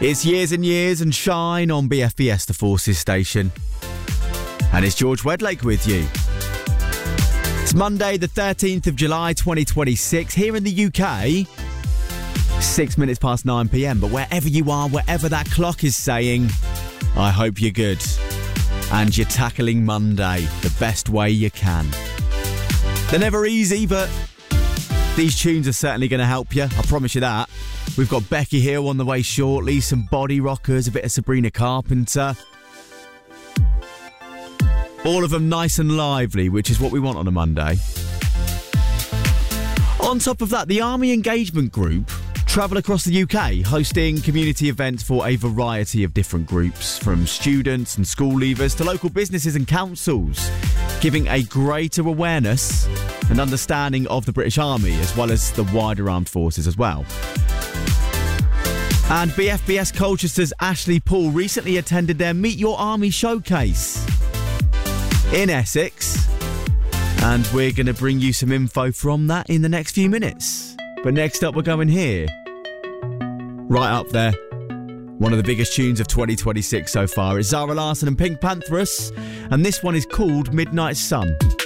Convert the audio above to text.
It's Years and Years and Shine on BFBS, the Forces station. And it's George Wedlake with you. It's Monday, the 13th of July, 2026. Here in the UK, 6 minutes past 9 p.m. But wherever you are, wherever that clock is saying, I hope you're good. And you're tackling Monday the best way you can. They're never easy, but these tunes are certainly going to help you. I promise you that. We've got Becky Hill on the way shortly, some body rockers, a bit of Sabrina Carpenter. All of them nice and lively, which is what we want on a Monday. On top of that, the Army Engagement Group travel across the UK, hosting community events for a variety of different groups, from students and school leavers to local businesses and councils, giving a greater awareness and understanding of the British Army, as well as the wider armed forces as well. And BFBS Colchester's Ashley Paul recently attended their Meet Your Army showcase in Essex. And we're going to bring you some info from that in the next few minutes. But next up, we're going here. Right up there. One of the biggest tunes of 2026 so far is Zara Larsson and Pink Pantheress. And this one is called Midnight Sun.